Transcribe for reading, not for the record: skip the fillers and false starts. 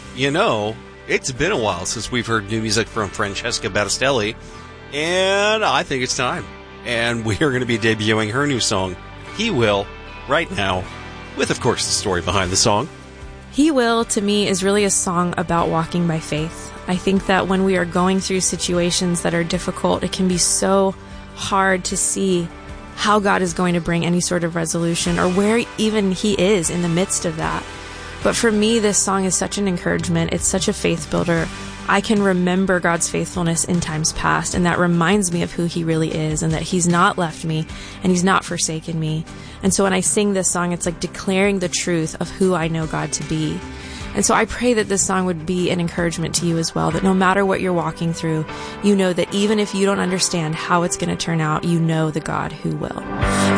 You know, it's been a while since we've heard new music from Francesca Battistelli, and I think it's time. And we are going to be debuting her new song, He Will, right now, with, of course, the story behind the song. He Will, to me, is really a song about walking by faith. I think that when we are going through situations that are difficult, it can be so hard to see how God is going to bring any sort of resolution or where even He is in the midst of that. But for me, this song is such an encouragement. It's such a faith builder. I can remember God's faithfulness in times past, and that reminds me of who He really is and that He's not left me and He's not forsaken me. And so when I sing this song, it's like declaring the truth of who I know God to be. And so I pray that this song would be an encouragement to you as well, that no matter what you're walking through, you know that even if you don't understand how it's going to turn out, you know the God who will.